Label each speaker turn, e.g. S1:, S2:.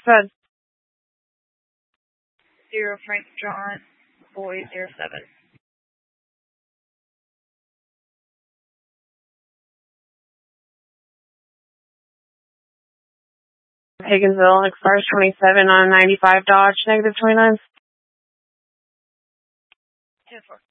S1: ahead.
S2: 0 Frank John, boy 07.
S1: Higginsville, expires 27 on a 95 Dodge, negative 29.
S2: 10-4.